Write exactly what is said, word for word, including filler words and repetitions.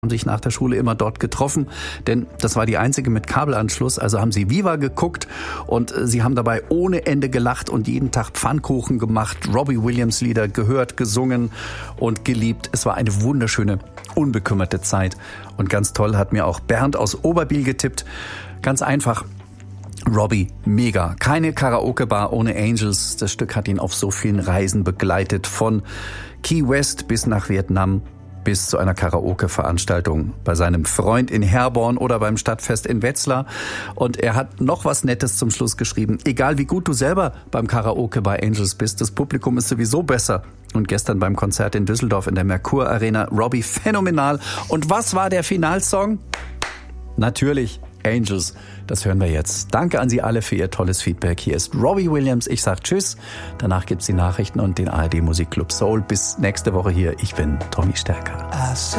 haben sich nach der Schule immer dort getroffen, denn das war die einzige mit Kabelanschluss, also haben sie Viva geguckt und sie haben dabei ohne Ende gelacht und jeden Tag Pfannkuchen gemacht, Robbie Williams Lieder gehört, gesungen und geliebt. Es war eine wunderschöne, unbekümmerte Zeit und ganz toll hat mir auch Bernd aus Oberbiel getippt. Ganz einfach. Robbie, mega. Keine Karaoke-Bar ohne Angels. Das Stück hat ihn auf so vielen Reisen begleitet, von Key West bis nach Vietnam, bis zu einer Karaoke-Veranstaltung bei seinem Freund in Herborn oder beim Stadtfest in Wetzlar. Und er hat noch was Nettes zum Schluss geschrieben. Egal wie gut du selber beim Karaoke bei Angels bist, das Publikum ist sowieso besser. Und gestern beim Konzert in Düsseldorf in der Merkur Arena, Robbie phänomenal. Und was war der Finalsong? Natürlich Angels. Das hören wir jetzt. Danke an Sie alle für Ihr tolles Feedback. Hier ist Robbie Williams. Ich sag Tschüss. Danach gibt's die Nachrichten und den A R D Musikclub Soul. Bis nächste Woche hier. Ich bin Tommy Stärker.